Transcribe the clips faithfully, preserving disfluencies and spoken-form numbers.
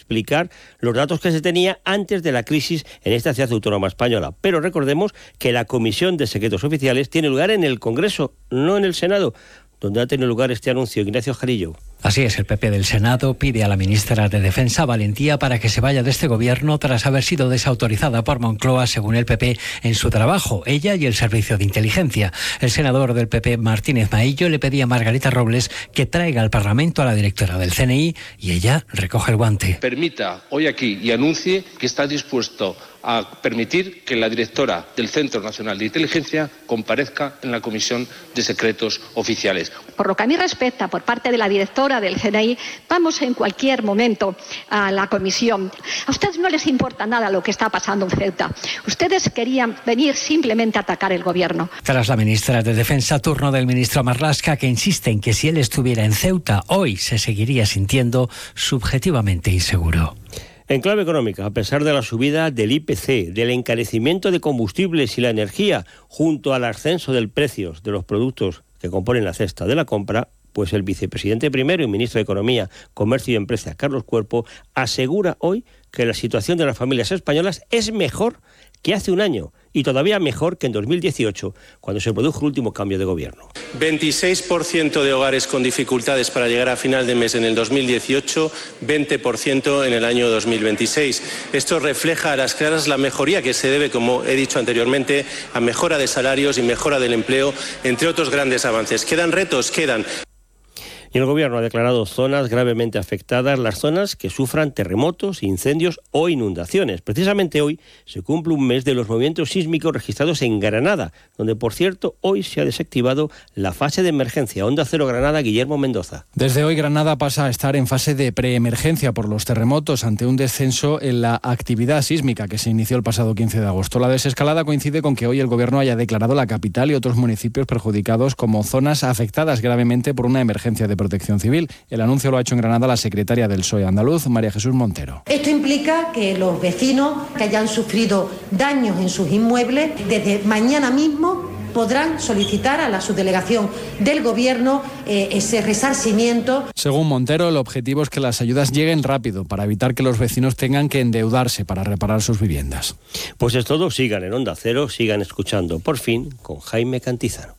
explicar los datos que se tenía antes de la crisis en esta ciudad autónoma española. Pero recordemos que la Comisión de Secretos Oficiales tiene lugar en el Congreso, no en el Senado, donde ha tenido lugar este anuncio. Ignacio Jarillo. Así es, el P P del Senado pide a la ministra de Defensa valentía para que se vaya de este gobierno tras haber sido desautorizada por Moncloa, según el P P, en su trabajo, ella y el Servicio de Inteligencia. El senador del P P, Martínez Maillo, le pedía a Margarita Robles que traiga al Parlamento a la directora del C N I y ella recoge el guante. Permita hoy aquí y anuncie que está dispuesto a permitir que la directora del Centro Nacional de Inteligencia comparezca en la Comisión de Secretos Oficiales. Por lo que a mí respecta, por parte de la directora del C N I, vamos en cualquier momento a la comisión. A ustedes no les importa nada lo que está pasando en Ceuta. Ustedes querían venir simplemente a atacar el gobierno. Tras la ministra de Defensa, turno del ministro Marlaska, que insiste en que si él estuviera en Ceuta, hoy se seguiría sintiendo subjetivamente inseguro. En clave económica, a pesar de la subida del I P C, del encarecimiento de combustibles y la energía, junto al ascenso del precio de los productos que componen la cesta de la compra, pues el vicepresidente primero y ministro de Economía, Comercio y Empresa, Carlos Cuerpo, asegura hoy que la situación de las familias españolas es mejor que hace un año y todavía mejor que en dos mil dieciocho, cuando se produjo el último cambio de gobierno. veintiséis por ciento de hogares con dificultades para llegar a final de mes en el dos mil dieciocho, veinte por ciento en el año dos mil veintiséis. Esto refleja a las claras la mejoría que se debe, como he dicho anteriormente, a mejora de salarios y mejora del empleo, entre otros grandes avances. ¿Quedan retos? Quedan. Y el Gobierno ha declarado zonas gravemente afectadas, las zonas que sufran terremotos, incendios o inundaciones. Precisamente hoy se cumple un mes de los movimientos sísmicos registrados en Granada, donde, por cierto, hoy se ha desactivado la fase de emergencia. Onda Cero Granada, Guillermo Mendoza. Desde hoy Granada pasa a estar en fase de preemergencia por los terremotos ante un descenso en la actividad sísmica que se inició el pasado quince de agosto. La desescalada coincide con que hoy el Gobierno haya declarado la capital y otros municipios perjudicados como zonas afectadas gravemente por una emergencia de Protección Civil. El anuncio lo ha hecho en Granada la secretaria del P S O E andaluz, María Jesús Montero. Esto implica que los vecinos que hayan sufrido daños en sus inmuebles, desde mañana mismo podrán solicitar a la subdelegación del Gobierno eh, ese resarcimiento. Según Montero, el objetivo es que las ayudas lleguen rápido para evitar que los vecinos tengan que endeudarse para reparar sus viviendas. Pues es todo, sigan en Onda Cero, sigan escuchando Por Fin con Jaime Cantizano.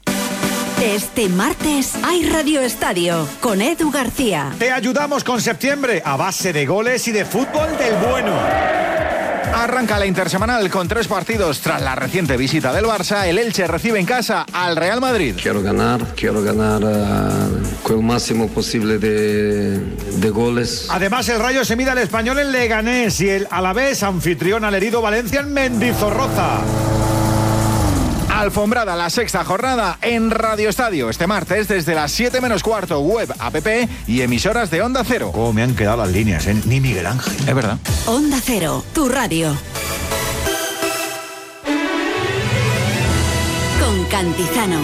Este martes hay Radio Estadio con Edu García. Te ayudamos con septiembre a base de goles y de fútbol del bueno. Arranca la intersemanal con tres partidos. Tras la reciente visita del Barça, el Elche recibe en casa al Real Madrid. Quiero ganar, quiero ganar uh, con el máximo posible de, de goles. Además, el Rayo se mide al Español en Leganés y el Alavés, anfitrión al herido Valencia en Mendizorroza. Alfombrada la sexta jornada en Radio Estadio este martes desde las siete menos cuarto, web, app y emisoras de Onda Cero. Oh, me han quedado las líneas, ¿eh? Ni Miguel Ángel. Es verdad. Onda Cero, tu radio. Con Cantizano.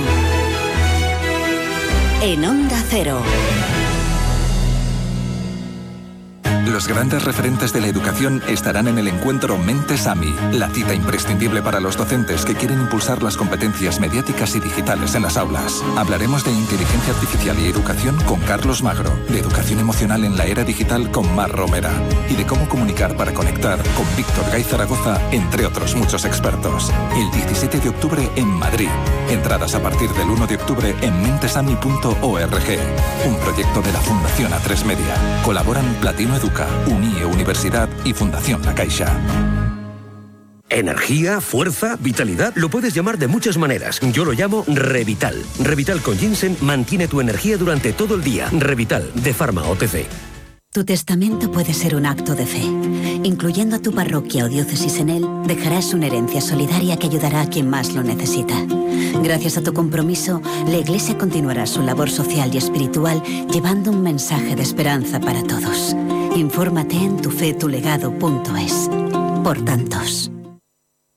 En Onda Cero. Los grandes referentes de la educación estarán en el encuentro Mentes AMI, la cita imprescindible para los docentes que quieren impulsar las competencias mediáticas y digitales en las aulas. Hablaremos de inteligencia artificial y educación con Carlos Magro, de educación emocional en la era digital con Mar Romera y de cómo comunicar para conectar con Víctor Gay Zaragoza, entre otros muchos expertos. El diecisiete de octubre en Madrid. Entradas a partir del uno de octubre en mentesami punto org. Un proyecto de la Fundación A tres Media. Colaboran Platino Educa, UNIE Universidad y Fundación La Caixa. Energía, fuerza, vitalidad, lo puedes llamar de muchas maneras. Yo lo llamo Revital. Revital con ginseng mantiene tu energía durante todo el día. Revital, de Pharma O T C. Tu testamento puede ser un acto de fe. Incluyendo a tu parroquia o diócesis en él, dejarás una herencia solidaria que ayudará a quien más lo necesita. Gracias a tu compromiso, la Iglesia continuará su labor social y espiritual llevando un mensaje de esperanza para todos. Infórmate en tu fe tu legado punto es. Por tantos.